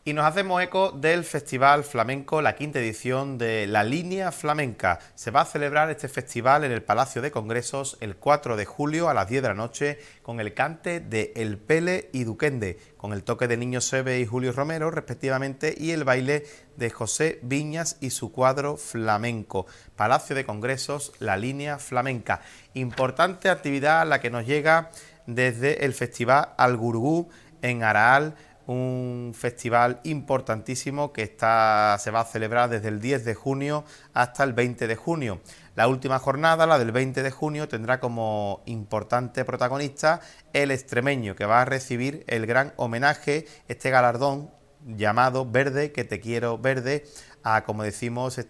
Y nos hacemos eco del Festival Flamenco, la quinta edición de La Línea Flamenca. Se va a celebrar este festival en el Palacio de Congresos el 4 de julio a las 10 de la noche con el cante de El Pele y Duquende, con el toque de Niño Seve y Julio Romero respectivamente y el baile de José Viñas y su cuadro flamenco. Palacio de Congresos, La Línea Flamenca. Importante actividad la que nos llega desde el Festival Al Gurugú en Araal, un festival importantísimo que se va a celebrar desde el 10 de junio hasta el 20 de junio. La última jornada, la del 20 de junio, tendrá como importante protagonista el extremeño, que va a recibir el gran homenaje, este galardón llamado Verde, que te quiero verde, a, como decimos,